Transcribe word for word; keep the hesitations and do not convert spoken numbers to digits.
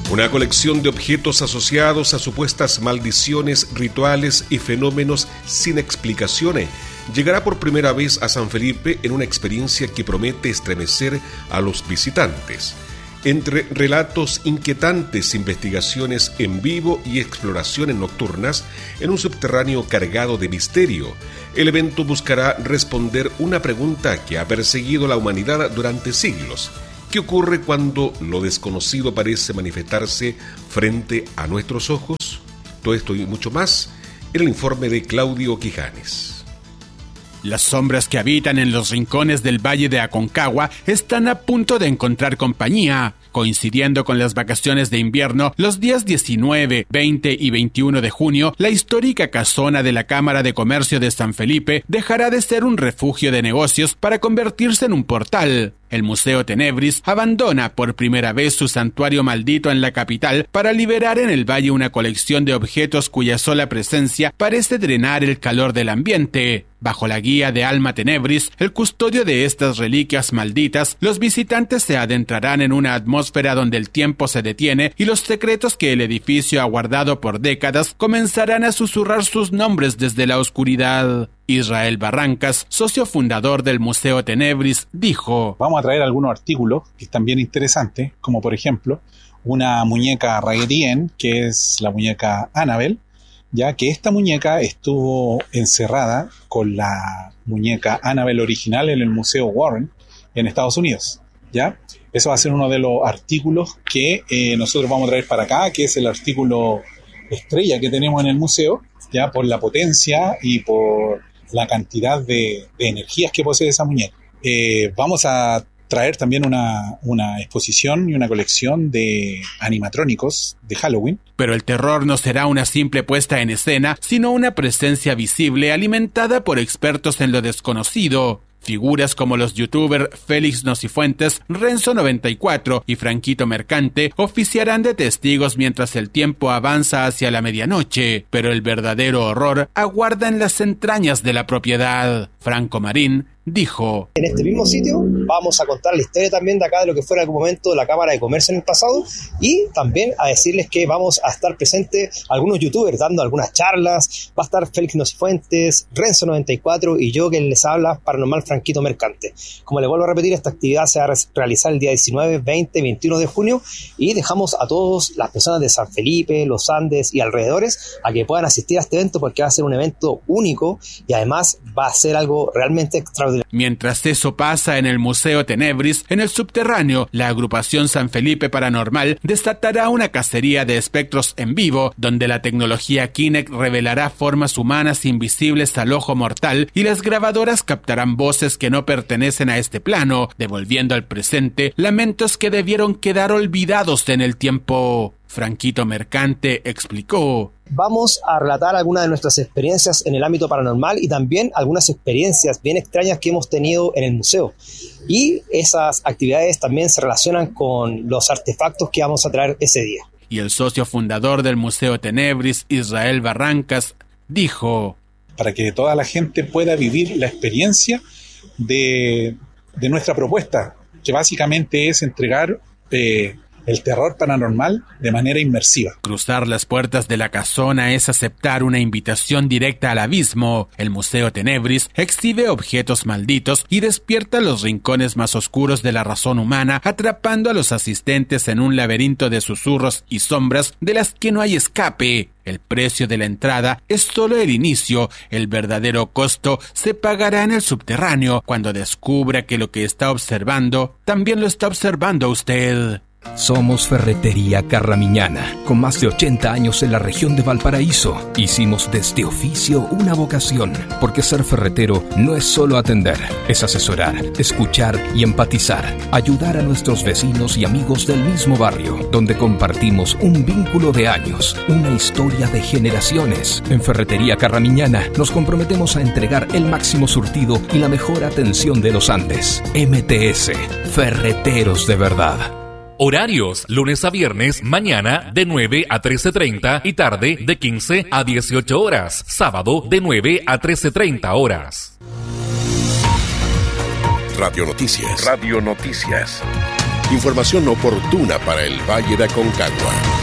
Una colección de objetos asociados a supuestas maldiciones, rituales y fenómenos sin explicaciones llegará por primera vez a San Felipe en una experiencia que promete estremecer a los visitantes. Entre relatos inquietantes, investigaciones en vivo y exploraciones nocturnas en un subterráneo cargado de misterio, el evento buscará responder una pregunta que ha perseguido a la humanidad durante siglos. ¿Qué ocurre cuando lo desconocido parece manifestarse frente a nuestros ojos? Todo esto y mucho más en el informe de Claudio Quijanes. Las sombras que habitan en los rincones del Valle de Aconcagua están a punto de encontrar compañía. Coincidiendo con las vacaciones de invierno, los días diecinueve, veinte y veintiuno de junio, la histórica casona de la Cámara de Comercio de San Felipe dejará de ser un refugio de negocios para convertirse en un portal. El Museo Tenebris abandona por primera vez su santuario maldito en la capital para liberar en el valle una colección de objetos cuya sola presencia parece drenar el calor del ambiente. Bajo la guía de Alma Tenebris, el custodio de estas reliquias malditas, los visitantes se adentrarán en una atmósfera donde el tiempo se detiene y los secretos que el edificio ha guardado por décadas comenzarán a susurrar sus nombres desde la oscuridad. Israel Barrancas, socio fundador del Museo Tenebris, dijo: Vamos a traer algunos artículos que están bien interesantes, como por ejemplo una muñeca Raggedy Ann, que es la muñeca Annabelle, ya que esta muñeca estuvo encerrada con la muñeca Annabelle original en el Museo Warren en Estados Unidos, ¿ya? Eso va a ser uno de los artículos que eh, nosotros vamos a traer para acá, que es el artículo estrella que tenemos en el museo, ya por la potencia y por la cantidad de, de energías que posee esa muñeca. Eh, vamos a traer también una, una exposición y una colección de animatrónicos de Halloween. Pero el terror no será una simple puesta en escena, sino una presencia visible alimentada por expertos en lo desconocido. Figuras como los youtubers Félix Nocifuentes, Renzo noventa y cuatro y Franquito Mercante oficiarán de testigos mientras el tiempo avanza hacia la medianoche, pero el verdadero horror aguarda en las entrañas de la propiedad. Franco Marín dijo: En este mismo sitio vamos a contar la historia también de acá de lo que fue en algún momento la Cámara de Comercio en el pasado, y también a decirles que vamos a estar presentes algunos youtubers dando algunas charlas. Va a estar Félix Nocifuentes, Renzo noventa y cuatro y yo que les habla, Paranormal Franquito Mercante. Como les vuelvo a repetir, esta actividad se va a realizar el día diecinueve, veinte y veintiuno de junio, y dejamos a todas las personas de San Felipe, los Andes y alrededores a que puedan asistir a este evento, porque va a ser un evento único y además va a ser algo realmente extraordinario. Mientras eso pasa en el Museo Tenebris, en el subterráneo, la agrupación San Felipe Paranormal desatará una cacería de espectros en vivo, donde la tecnología Kinect revelará formas humanas invisibles al ojo mortal y las grabadoras captarán voces que no pertenecen a este plano, devolviendo al presente lamentos que debieron quedar olvidados en el tiempo. Franquito Mercante explicó: Vamos a relatar algunas de nuestras experiencias en el ámbito paranormal y también algunas experiencias bien extrañas que hemos tenido en el museo. Y esas actividades también se relacionan con los artefactos que vamos a traer ese día. Y el socio fundador del Museo Tenebris, Israel Barrancas, dijo: Para que toda la gente pueda vivir la experiencia de, de nuestra propuesta, que básicamente es entregar Eh, el terror paranormal de manera inmersiva. Cruzar las puertas de la casona es aceptar una invitación directa al abismo. El Museo Tenebris exhibe objetos malditos y despierta los rincones más oscuros de la razón humana, atrapando a los asistentes en un laberinto de susurros y sombras de las que no hay escape. El precio de la entrada es solo el inicio. El verdadero costo se pagará en el subterráneo cuando descubra que lo que está observando también lo está observando usted. Somos Ferretería Carramiñana, con más de ochenta años en la región de Valparaíso. Hicimos de este oficio una vocación, porque ser ferretero no es solo atender, es asesorar, escuchar y empatizar, ayudar a nuestros vecinos y amigos del mismo barrio, donde compartimos un vínculo de años, una historia de generaciones. En Ferretería Carramiñana nos comprometemos a entregar el máximo surtido y la mejor atención de los Andes. M T S, Ferreteros de verdad. Horarios, lunes a viernes, mañana de nueve a trece treinta y tarde de quince a dieciocho horas. Sábado de nueve a trece treinta horas. Radio Noticias. Radio Noticias. Información oportuna para el Valle de Aconcagua.